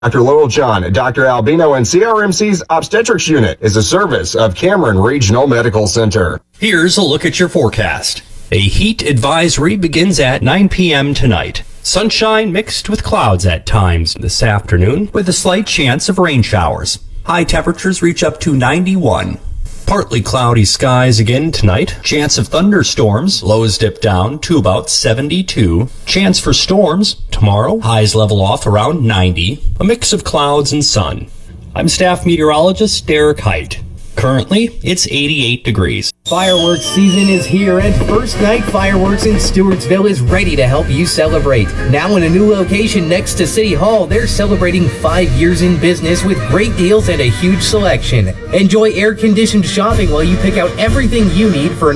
Dr. Lowell John, Dr. Albino, and CRMC's Obstetrics Unit is a service of Cameron Regional Medical Center. Here's a look at your forecast. A heat advisory begins at 9 p.m. tonight. Sunshine mixed with clouds at times this afternoon with a slight chance of rain showers. High temperatures reach up to 91. Partly cloudy skies again tonight. Chance of thunderstorms. Lows dip down to about 72. Chance for storms tomorrow. Highs level off around 90. A mix of clouds and sun. I'm staff meteorologist Derek Height. Currently, it's 88 degrees. Fireworks season is here, and First Night Fireworks in Stewartsville is ready to help you celebrate. Now in a new location next to City Hall, they're celebrating 5 years in business with great deals and a huge selection. Enjoy air-conditioned shopping while you pick out everything you need for an